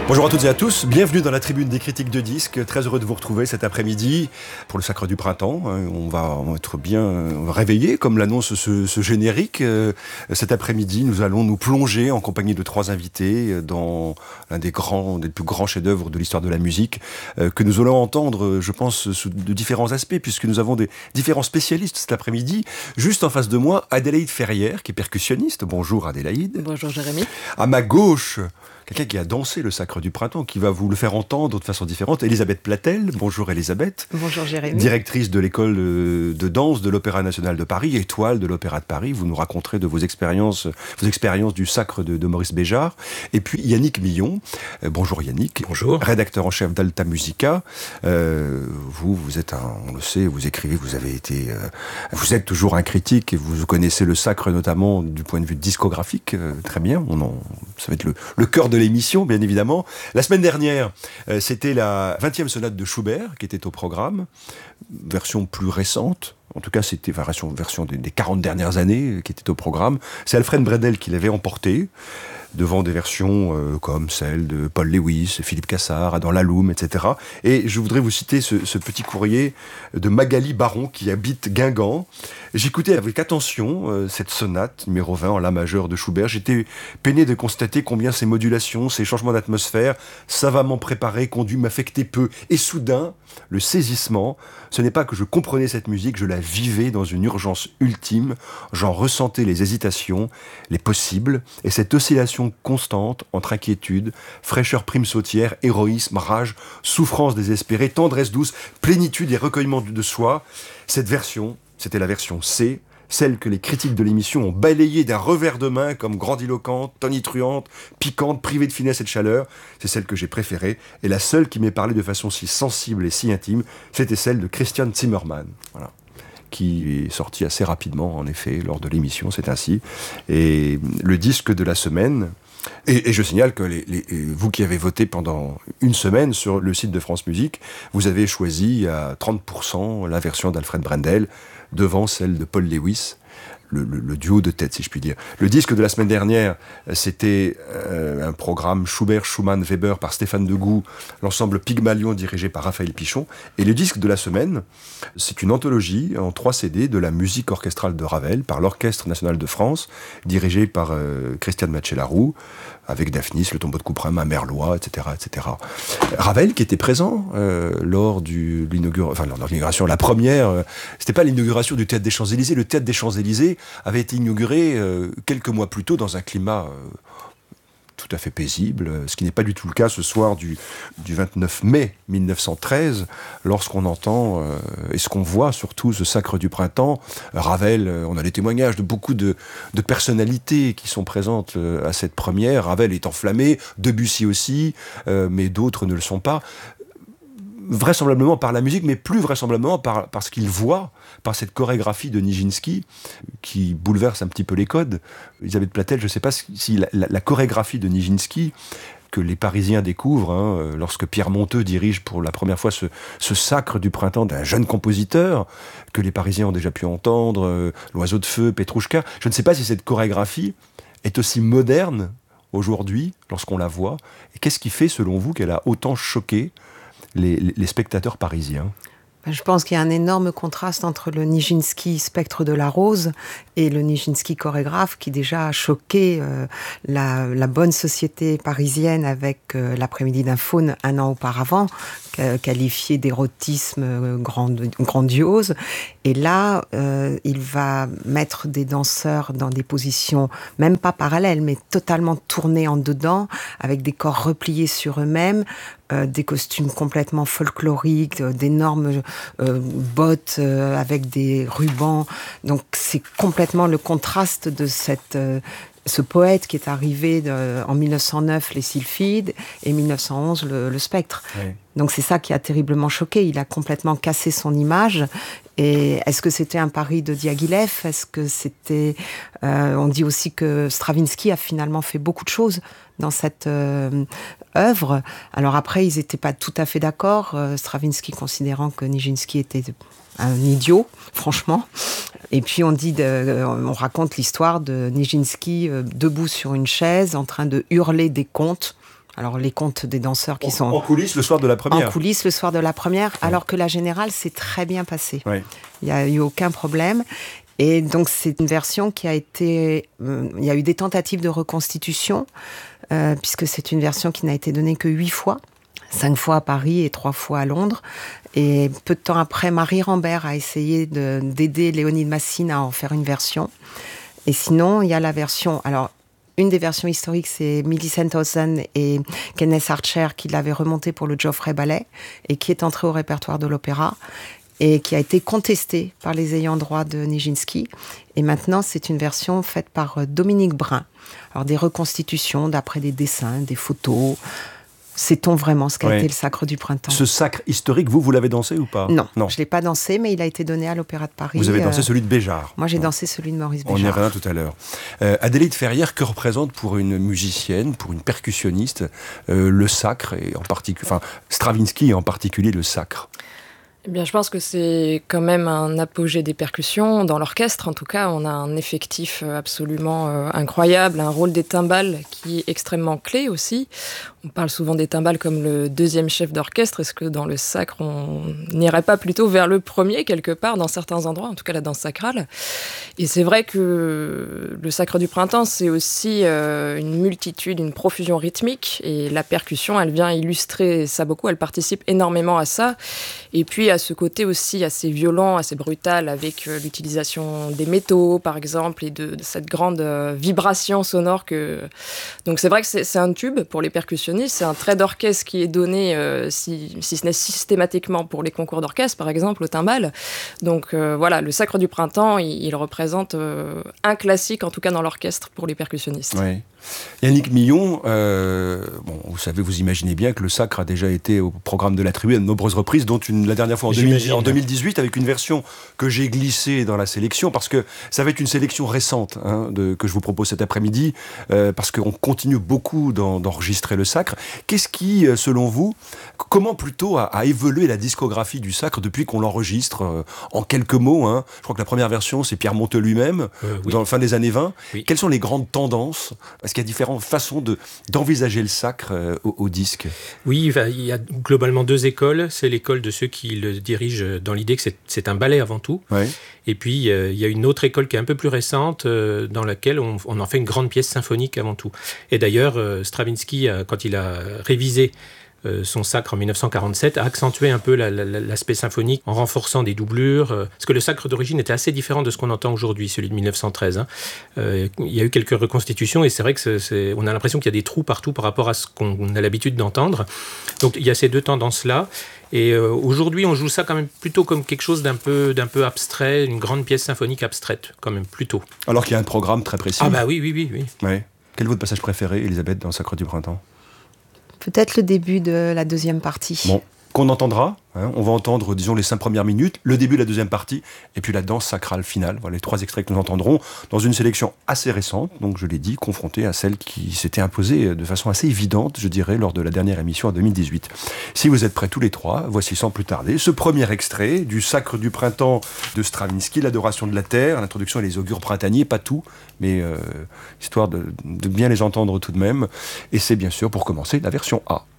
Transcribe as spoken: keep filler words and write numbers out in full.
Bonjour à toutes et à tous, bienvenue dans la tribune des critiques de disques. Très heureux de vous retrouver cet après-midi pour le Sacre du Printemps. On va être bien réveillés, comme l'annonce ce, ce générique. Cet après-midi, nous allons nous plonger en compagnie de trois invités dans l'un des grands, des plus grands chefs-d'œuvre de l'histoire de la musique, que nous allons entendre, je pense, sous de différents aspects, puisque nous avons des différents spécialistes cet après-midi. Juste en face de moi, Adélaïde Ferrière, qui est percussionniste. Bonjour Adélaïde. Bonjour Jérémy. À ma gauche, quelqu'un qui a dansé le Sacre du Printemps, qui va vous le faire entendre de façon différente. Elisabeth Platel. Bonjour Elisabeth. Bonjour Jérémy. Directrice de l'école de danse de l'Opéra National de Paris, étoile de l'Opéra de Paris. Vous nous raconterez de vos expériences, vos expériences du Sacre de, de Maurice Béjart. Et puis Yannick Millon. Euh, bonjour Yannick. Bonjour. Rédacteur en chef d'Alta Musica. Euh, vous, vous êtes un, on le sait, vous écrivez, vous avez été, euh, vous êtes toujours un critique et vous connaissez le Sacre notamment du point de vue discographique. Euh, très bien. On en, ça va être le, le cœur de l'émission, bien évidemment. La semaine dernière, euh, c'était la vingtième sonate de Schubert qui était au programme, version plus récente. En tout cas, c'était la version, version des, des quarante dernières années qui était au programme. C'est Alfred Brendel qui l'avait emporté, devant des versions euh, comme celle de Paul Lewis, Philippe Cassard, Adam Laloum, et cetera. Et je voudrais vous citer ce, ce petit courrier de Magali Baron, qui habite Guingamp. J'écoutais avec attention euh, cette sonate, numéro vingt, en la majeure de Schubert. J'étais peiné de constater combien ces modulations, ces changements d'atmosphère, savamment préparés, conduits m'affectaient peu. Et soudain, le saisissement, ce n'est pas que je comprenais cette musique, je la vivais dans une urgence ultime. J'en ressentais les hésitations, les possibles, et cette oscillation constante entre inquiétude, fraîcheur prime sautière, héroïsme, rage, souffrance désespérée, tendresse douce, plénitude et recueillement de soi. Cette version, c'était la version C, celle que les critiques de l'émission ont balayée d'un revers de main comme grandiloquente, tonitruante, piquante, privée de finesse et de chaleur. C'est celle que j'ai préférée, et la seule qui m'ait parlé de façon si sensible et si intime, c'était celle de Christian Zimmermann. Voilà. Qui est sorti assez rapidement, en effet, lors de l'émission, c'est ainsi. Et le disque de la semaine... Et, et je signale que les, les, vous qui avez voté pendant une semaine sur le site de France Musique, vous avez choisi à trente pour cent la version d'Alfred Brendel devant celle de Paul Lewis, le, le, le duo de tête, si je puis dire. Le disque de la semaine dernière, c'était euh, un programme Schubert, Schumann, Weber par Stéphane Degout, l'ensemble Pygmalion dirigé par Raphaël Pichon. Et le disque de la semaine, c'est une anthologie en trois C D de la musique orchestrale de Ravel par l'Orchestre National de France, dirigé par euh, Christiane Mathieu-Laroux, avec Daphnis, le tombeau de Couperin, Merlois, et cetera, et cetera. Ravel qui était présent euh, lors du l'inauguration, enfin lors de l'inauguration, la première, euh, c'était pas l'inauguration du Théâtre des Champs-Élysées. Le Théâtre des Champs-Élysées avait été inauguré euh, quelques mois plus tôt dans un climat euh, tout à fait paisible, ce qui n'est pas du tout le cas ce soir du, du vingt-neuf mai mille neuf cent treize, lorsqu'on entend, euh, et ce qu'on voit surtout, ce Sacre du Printemps. Ravel, euh, on a les témoignages de beaucoup de, de personnalités qui sont présentes euh, à cette première. Ravel est enflammé, Debussy aussi, euh, mais d'autres ne le sont pas. Vraisemblablement par la musique, mais plus vraisemblablement par, par ce qu'il voit, par cette chorégraphie de Nijinsky, qui bouleverse un petit peu les codes. Elisabeth Platel, je ne sais pas si la, la, la chorégraphie de Nijinsky, que les Parisiens découvrent, hein, lorsque Pierre Monteux dirige pour la première fois ce, ce Sacre du Printemps d'un jeune compositeur, que les Parisiens ont déjà pu entendre, euh, L'Oiseau de Feu, Petrouchka. Je ne sais pas si cette chorégraphie est aussi moderne aujourd'hui, lorsqu'on la voit. Et qu'est-ce qui fait, selon vous, qu'elle a autant choqué Les, les spectateurs parisiens? Je pense qu'il y a un énorme contraste entre le Nijinsky Spectre de la Rose et le Nijinsky chorégraphe qui déjà a choqué euh, la, la bonne société parisienne avec euh, l'après-midi d'un faune un an auparavant, qualifié d'érotisme grandiose. Et là, euh, il va mettre des danseurs dans des positions, même pas parallèles, mais totalement tournées en dedans, avec des corps repliés sur eux-mêmes, euh, des costumes complètement folkloriques, euh, d'énormes euh, bottes euh, avec des rubans. Donc c'est complètement le contraste de cette... Euh, ce poète qui est arrivé de, en mille neuf cent neuf, les Sylphides, et mille neuf cent onze, le, le Spectre. Oui. Donc c'est ça qui a terriblement choqué. Il a complètement cassé son image. Et est-ce que c'était un pari de Diaghilev ? Est-ce que c'était... Euh, on dit aussi que Stravinsky a finalement fait beaucoup de choses dans cette euh, œuvre. Alors après, ils n'étaient pas tout à fait d'accord. Euh, Stravinsky considérant que Nijinsky était un idiot, franchement. Et puis on dit, de, on raconte l'histoire de Nijinsky euh, debout sur une chaise, en train de hurler des contes. Alors les contes des danseurs qui en, sont en coulisses le soir de la première. En coulisses le soir de la première, ouais. Alors que la générale s'est très bien passée. Ouais. Il n'y a eu aucun problème. Et donc c'est une version qui a été... Euh, il y a eu des tentatives de reconstitution, euh, puisque c'est une version qui n'a été donnée que huit fois. Cinq fois à Paris et trois fois à Londres. Et peu de temps après, Marie Rambert a essayé de, d'aider Léonide Massine à en faire une version. Et sinon, il y a la version... Alors, une des versions historiques, c'est Millicent Hausen et Kenneth Archer qui l'avaient remontée pour le Joffrey Ballet et qui est entrée au répertoire de l'opéra et qui a été contestée par les ayants droit de Nijinsky. Et maintenant, c'est une version faite par Dominique Brun. Alors, des reconstitutions d'après des dessins, des photos... Sait-on vraiment ce qu'a ouais. été le Sacre du Printemps ? Ce sacre historique, vous, vous l'avez dansé ou pas ? Non, non. Je ne l'ai pas dansé, mais il a été donné à l'Opéra de Paris. Vous avez dansé euh... celui de Béjart ? Moi, j'ai dansé celui de Maurice Béjart. On y reviendra tout à l'heure. Euh, Adélaïde Ferrière, que représente pour une musicienne, pour une percussionniste, euh, le sacre, et en particulier, enfin, Stravinsky et en particulier le sacre ? Eh bien, je pense que c'est quand même un apogée des percussions. Dans l'orchestre, en tout cas, on a un effectif absolument euh, incroyable, un rôle des timbales qui est extrêmement clé aussi. On parle souvent des timbales comme le deuxième chef d'orchestre. Est-ce que dans le sacre, on n'irait pas plutôt vers le premier, quelque part, dans certains endroits, en tout cas la danse sacrale ? Et c'est vrai que le Sacre du Printemps, c'est aussi euh, une multitude, une profusion rythmique. Et la percussion, elle vient illustrer ça beaucoup. Elle participe énormément à ça. Et puis, à ce côté aussi assez violent, assez brutal, avec euh, l'utilisation des métaux, par exemple, et de, de cette grande euh, vibration sonore que... Donc c'est vrai que c'est, c'est un tube pour les percussionnistes, c'est un trait d'orchestre qui est donné, euh, si, si ce n'est systématiquement pour les concours d'orchestre, par exemple, au timbal. Donc euh, voilà, le Sacre du Printemps, il, il représente euh, un classique, en tout cas dans l'orchestre, pour les percussionnistes. Oui. Yannick Millon, euh, bon, vous savez, vous imaginez bien que le sacre a déjà été au programme de la Tribu à de nombreuses reprises, dont une, la dernière fois en, deux mille, en deux mille dix-huit, avec une version que j'ai glissée dans la sélection, parce que ça va être une sélection récente hein, de, que je vous propose cet après-midi, euh, parce qu'on continue beaucoup d'en, d'enregistrer le sacre. Qu'est-ce qui, selon vous, comment plutôt a, a évolué la discographie du sacre depuis qu'on l'enregistre euh, en quelques mots hein. Je crois que la première version, c'est Pierre Monteux lui-même, euh, oui. dans la fin des années vingt. Oui. Quelles sont les grandes tendances ? Parce qu'il y a différentes façons de, d'envisager le sacre euh, au, au disque. Oui, il y a globalement deux écoles. C'est l'école de ceux qui le dirigent dans l'idée que c'est, c'est un ballet avant tout. Ouais. Et puis, euh, il y a une autre école qui est un peu plus récente, euh, dans laquelle on, on en fait une grande pièce symphonique avant tout. Et d'ailleurs, euh, Stravinsky, euh, quand il a révisé Euh, son sacre en dix-neuf cent quarante-sept, a accentué un peu la, la, l'aspect symphonique en renforçant des doublures, euh, parce que le sacre d'origine était assez différent de ce qu'on entend aujourd'hui, celui de dix-neuf cent treize. Hein. Euh, il y a eu quelques reconstitutions et c'est vrai que c'est, c'est, on a l'impression qu'il y a des trous partout par rapport à ce qu'on a l'habitude d'entendre. Donc il y a ces deux tendances-là. Et euh, aujourd'hui, on joue ça quand même plutôt comme quelque chose d'un peu, d'un peu abstrait, une grande pièce symphonique abstraite, quand même, plutôt. Alors qu'il y a un programme très précis. Ah bah oui, oui, oui. oui. Ouais. Quel est votre passage préféré, Elisabeth, dans le Sacre du Printemps ? Peut-être le début de la deuxième partie. Bon, qu'on entendra. Hein, on va entendre, disons, les cinq premières minutes, le début de la deuxième partie, et puis la danse sacrale finale. Voilà les trois extraits que nous entendrons dans une sélection assez récente, donc je l'ai dit, confrontée à celle qui s'était imposée de façon assez évidente, je dirais, lors de la dernière émission en deux mille dix-huit. Si vous êtes prêts tous les trois, voici sans plus tarder ce premier extrait du Sacre du Printemps de Stravinsky, l'adoration de la terre, l'introduction et les augures printaniers, pas tout, mais euh, histoire de, de bien les entendre tout de même. Et c'est bien sûr, pour commencer, la version A.